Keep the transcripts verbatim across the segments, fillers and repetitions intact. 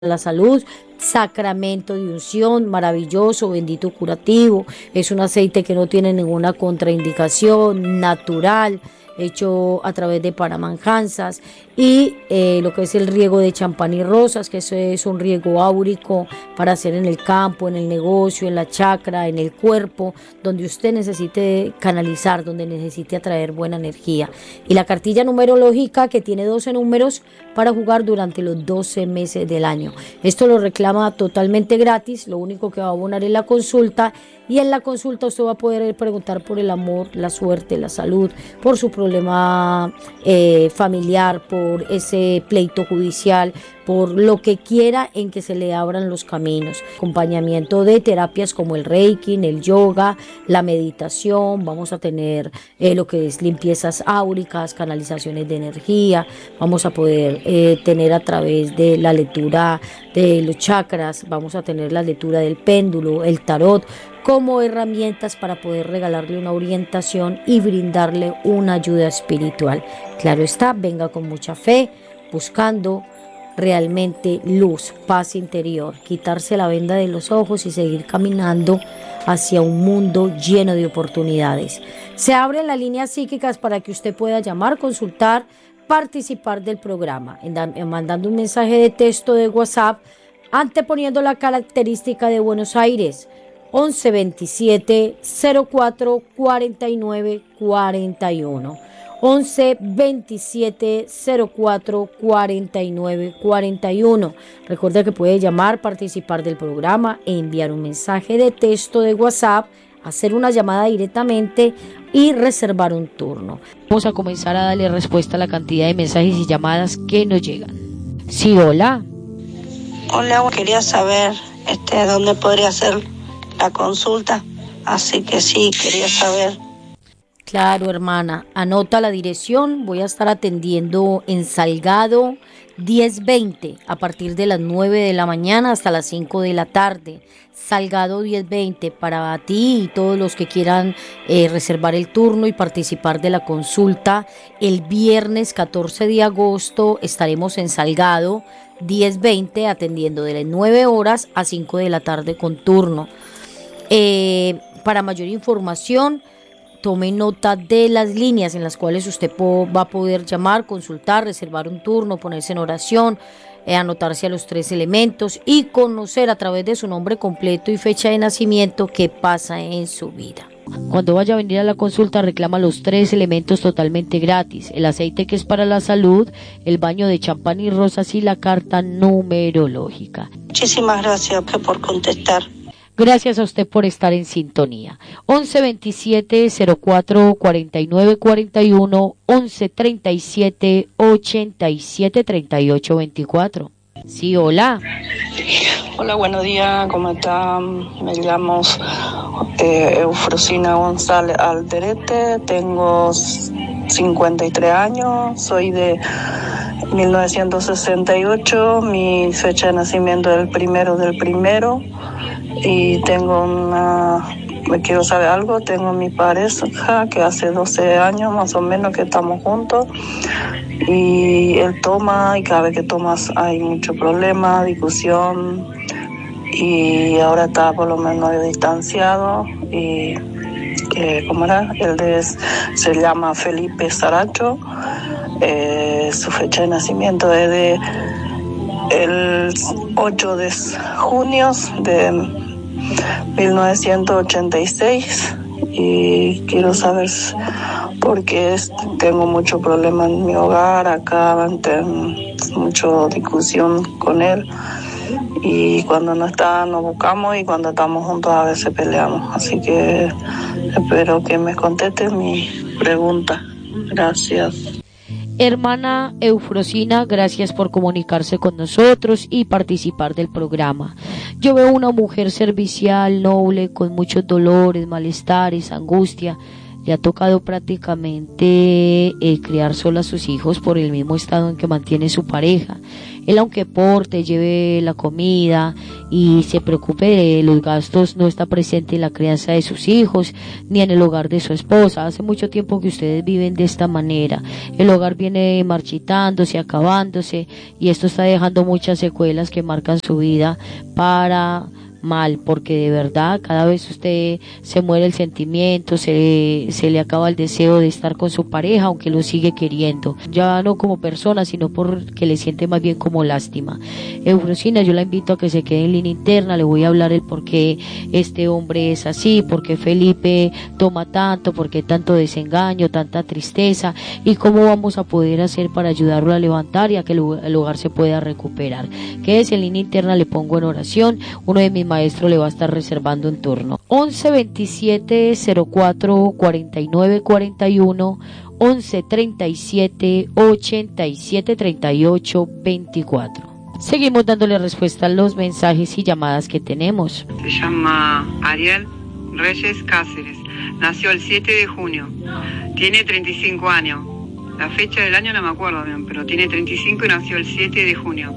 la salud, sacramento de unción, maravilloso, bendito curativo. Es un aceite que no tiene ninguna contraindicación, natural, hecho a través de paramanjanzas y eh, lo que es el riego de champán y rosas, que eso es un riego áurico para hacer en el campo, en el negocio, en la chacra, en el cuerpo, donde usted necesite canalizar, donde necesite atraer buena energía. Y la cartilla numerológica, que tiene doce números para jugar durante los doce meses del año. Esto lo reclama totalmente gratis, lo único que va a abonar es la consulta, y en la consulta usted va a poder preguntar por el amor, la suerte, la salud, por su problema eh, familiar, por ese pleito judicial, por lo que quiera en que se le abran los caminos. Acompañamiento de terapias como el Reiki, el yoga, la meditación, vamos a tener eh, lo que es limpiezas áuricas, canalizaciones de energía, vamos a poder eh, tener a través de la lectura de los chakras, vamos a tener la lectura del péndulo, el tarot, como herramientas para poder regalarle una orientación y brindarle una ayuda espiritual. Claro está, venga con mucha fe, buscando realmente luz, paz interior, quitarse la venda de los ojos y seguir caminando hacia un mundo lleno de oportunidades. Se abren las líneas psíquicas para que usted pueda llamar, consultar, participar del programa, en, mandando un mensaje de texto de WhatsApp, anteponiendo la característica de Buenos Aires, once veintisiete cero cuatro cuarenta y nueve cuarenta y uno. once veintisiete cero cuatro cuarenta y nueve cuarenta y uno. Recuerda que puede llamar, participar del programa, enviar un mensaje de texto de WhatsApp, hacer una llamada directamente y reservar un turno. Vamos a comenzar a darle respuesta a la cantidad de mensajes y llamadas que nos llegan. Sí, hola. Hola, quería saber este, dónde podría hacer la consulta, así que sí, quería saber. Claro, hermana, anota la dirección. Voy a estar atendiendo en Salgado diez veinte a partir de las nueve de la mañana hasta las cinco de la tarde. Salgado diez veinte para ti y todos los que quieran eh, reservar el turno y participar de la consulta. El viernes catorce de agosto estaremos en Salgado diez veinte atendiendo de las nueve horas a cinco de la tarde con turno. Eh, para mayor información, tome nota de las líneas en las cuales usted po- va a poder llamar, consultar, reservar un turno, ponerse en oración, eh, anotarse a los tres elementos y conocer a través de su nombre completo y fecha de nacimiento qué pasa en su vida. Cuando vaya a venir a la consulta, reclama los tres elementos totalmente gratis: el aceite, que es para la salud, el baño de champán y rosas y la carta numerológica. Muchísimas gracias por contestar. Gracias a usted por estar en sintonía. once veintisiete cero cuatro cuarenta y nueve cuarenta y uno, once treinta y siete ochenta y siete treinta y ocho veinticuatro. Sí, hola. Hola, buenos días, ¿cómo están? Me llamo eh, Eufrosina González Alderete, tengo cincuenta y tres años, soy de mil novecientos sesenta y ocho, mi fecha de nacimiento es el primero del primero. Y tengo una, me quiero saber algo, tengo mi pareja que hace doce años más o menos que estamos juntos, y él toma, y cada vez que tomas hay mucho problema, discusión, y ahora está por lo menos distanciado. Y eh, ¿cómo era? Él es, se llama Felipe Saracho, eh, su fecha de nacimiento es de el ocho de junio de mil novecientos ochenta y seis, y quiero saber por qué tengo mucho problema en mi hogar, acá tengo mucha discusión con él, y cuando no está nos buscamos, y cuando estamos juntos a veces peleamos, así que espero que me conteste mi pregunta. Gracias. Hermana Eufrosina, gracias por comunicarse con nosotros y participar del programa. Yo veo una mujer servicial, noble, con muchos dolores, malestares, angustia. Le ha tocado prácticamente eh, criar sola a sus hijos por el mismo estado en que mantiene su pareja. Él, aunque porte, lleve la comida y se preocupe de los gastos, no está presente en la crianza de sus hijos ni en el hogar de su esposa. Hace mucho tiempo que ustedes viven de esta manera. El hogar viene marchitándose, acabándose, y esto está dejando muchas secuelas que marcan su vida para mal, porque de verdad cada vez usted se muere el sentimiento, se, se le acaba el deseo de estar con su pareja, aunque lo sigue queriendo, ya no como persona, sino porque le siente más bien como lástima. Eufrosina, yo la invito a que se quede en línea interna, le voy a hablar el por qué este hombre es así, por qué Felipe toma tanto, por qué tanto desengaño, tanta tristeza, y cómo vamos a poder hacer para ayudarlo a levantar y a que el hogar se pueda recuperar. Quédese en línea interna, le pongo en oración, uno de mis maestro le va a estar reservando un turno. once veintisiete cero cuatro cuarenta y nueve cuarenta y uno, once treinta y siete ochenta y siete treinta y ocho veinticuatro. Seguimos dándole respuesta a los mensajes y llamadas que tenemos. Se llama Ariel Reyes Cáceres. Nació el siete de junio. Tiene treinta y cinco años. La fecha del año no me acuerdo bien, pero tiene treinta y cinco y nació el siete de junio.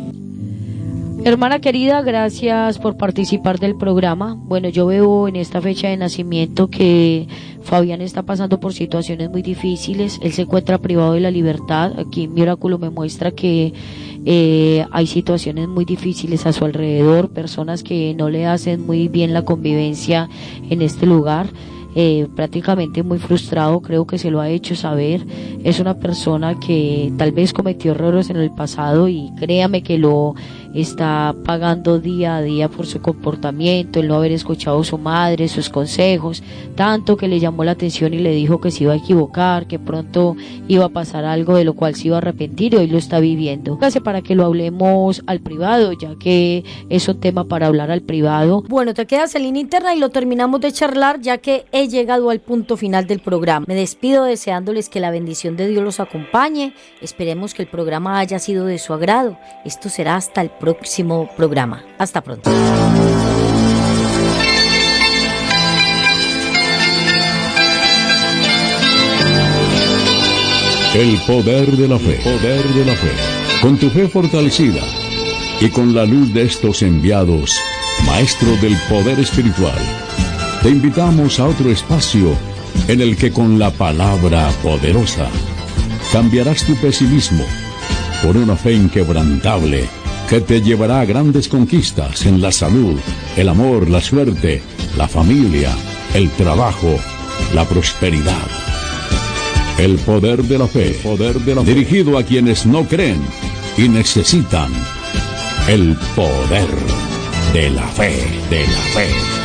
Hermana querida, gracias por participar del programa. Bueno, yo veo en esta fecha de nacimiento que Fabián está pasando por situaciones muy difíciles. Él se encuentra privado de la libertad. Aquí mi oráculo me muestra que eh, hay situaciones muy difíciles a su alrededor, personas que no le hacen muy bien la convivencia en este lugar. Eh, prácticamente muy frustrado, creo que se lo ha hecho saber. Es una persona que tal vez cometió errores en el pasado y créame que lo está pagando día a día por su comportamiento, el no haber escuchado a su madre, sus consejos, tanto que le llamó la atención y le dijo que se iba a equivocar, que pronto iba a pasar algo de lo cual se iba a arrepentir, y hoy lo está viviendo. Gracias, para que lo hablemos al privado, ya que es un tema para hablar al privado. Bueno, te quedas en línea interna y lo terminamos de charlar, ya que he llegado al punto final del programa. Me despido deseándoles que la bendición de Dios los acompañe. Esperemos que el programa haya sido de su agrado. Esto será hasta el próximo programa. Hasta pronto. El poder de la fe. El poder de la fe. Con tu fe fortalecida y con la luz de estos enviados, maestros del poder espiritual, te invitamos a otro espacio en el que con la palabra poderosa cambiarás tu pesimismo por una fe inquebrantable que te llevará a grandes conquistas en la salud, el amor, la suerte, la familia, el trabajo, la prosperidad. El poder de la fe, el poder de la fe, dirigido a quienes no creen y necesitan el poder de la fe, de la fe.